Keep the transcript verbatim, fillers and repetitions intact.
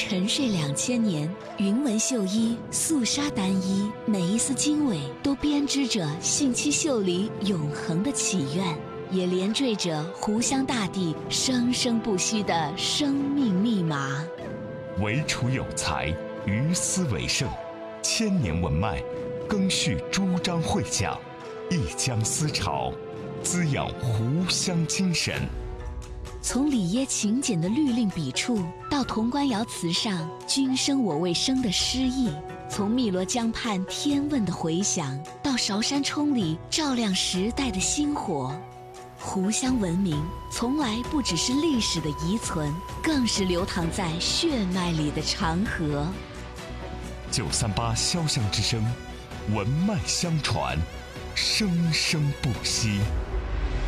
沉睡两千年，云纹绣衣，素纱单衣，每一丝经纬都编织着信息秀里永恒的祈愿，也连缀着湖湘大地生生不息的生命密码。 惟楚有才，于斯为盛。千年文脉，更续朱张会讲，一江思潮，滋养湖湘精神。 从里耶勤俭的律令笔触，到潼关窑瓷上君生我未生的诗意；从汨罗江畔天问的回响，到韶山冲里照亮时代的星火。湖湘文明从来不只是历史的遗存，更是流淌在血脉里的长河。 九三八潇湘之声，文脉相传，生生不息。